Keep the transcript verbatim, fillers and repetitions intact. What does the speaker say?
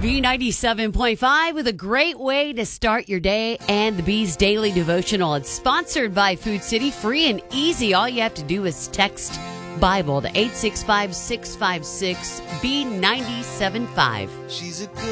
B ninety-seven point five with a great way to start your day, and the B's Daily Devotional. It's sponsored by Food City, free and easy. All you have to do is text Bible to eight six five, six five six, B nine seven five. She's a good